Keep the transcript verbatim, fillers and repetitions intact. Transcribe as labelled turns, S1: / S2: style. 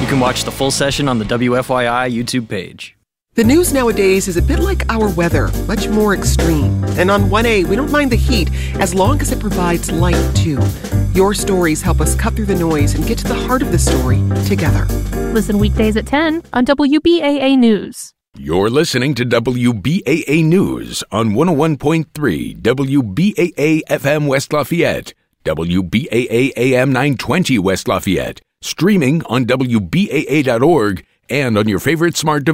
S1: can watch the full session on the W F Y I YouTube page.
S2: The news nowadays is a bit like our weather, much more extreme. And on one A, we don't mind the heat as long as it provides light, too. Your stories help us cut through the noise and get to the heart of the story together.
S3: Listen weekdays at ten on W B A A News.
S4: You're listening to W B A A News on one oh one point three W B A A F M West Lafayette, W B A A A M nine twenty West Lafayette, streaming on W B A A dot org and on your favorite smart device.